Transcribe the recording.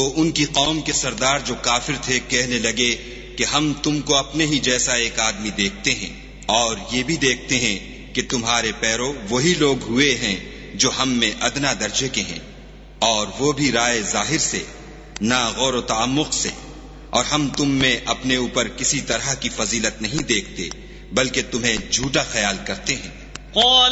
तो उनकी कौम के सरदार जो काफिर थे कहने लगे कि हम तुमको अपने ही जैसा एक आदमी देखते हैं और ये भी देखते हैं कि तुम्हारे पैरों वही लोग हुए हैं जो हम में अदना दर्जे के हैं, और वो भी राय जाहिर से, ना गौर तामुक से, और हम तुम में अपने ऊपर किसी तरह की फजीलत नहीं देखते बल्कि तुम्हें झूठा ख्याल करते हैं।